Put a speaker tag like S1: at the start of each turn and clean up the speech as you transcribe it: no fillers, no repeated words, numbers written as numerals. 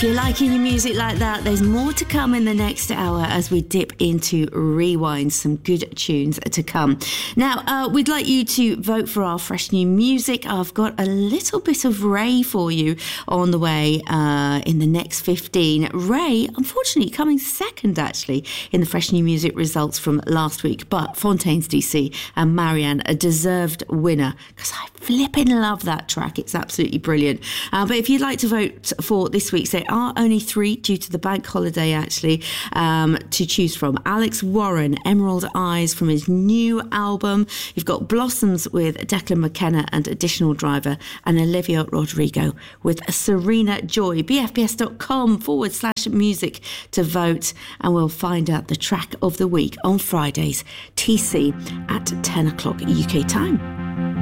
S1: If you're liking your music like that, there's more to come in the next hour as we dip into Rewind. Some good tunes to come. Now, we'd like you to vote for our fresh new music. I've got a little bit of Ray for you on the way in the next 15. Ray, unfortunately, coming second, actually, in the fresh new music results from last week. But Fontaines DC and Marianne, a deserved winner, because I flipping love that track. It's absolutely brilliant. But if you'd like to vote for this week's, there are only 3 due to the bank holiday, actually, to choose from. Alex Warren, Emerald Eyes from his new album. You've got Blossoms with Declan McKenna and Additional Driver, and Olivia Rodrigo with Serena Joy. bfbs.com/music to vote, and we'll find out the track of the week on Fridays, TC, at 10 o'clock UK time.